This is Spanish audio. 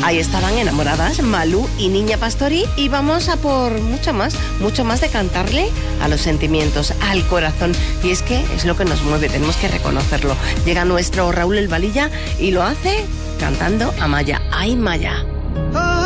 Ahí estaban enamoradas Malú y Niña Pastori, y vamos a por mucho más de cantarle a los sentimientos, al corazón. Y es que es lo que nos mueve, tenemos que reconocerlo. Llega nuestro Raúl El Valilla y lo hace cantando a Maya. ¡Ay, Maya!